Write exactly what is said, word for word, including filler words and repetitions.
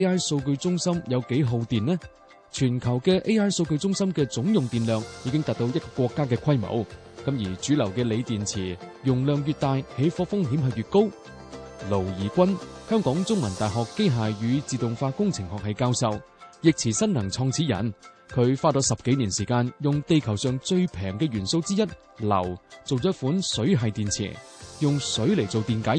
A I 數據中心有幾耗電呢？全球嘅 A I 數據中心嘅總用電量已經達到一個國家嘅規模。咁而主流嘅鋰電池容量越大，起火風險係越高。盧怡君，香港中文大學機械與自動化工程學系教授，易馳新能創始人。佢花咗十幾年時間，用地球上最平嘅元素之一硫做咗一款水系電池，用水嚟做電解。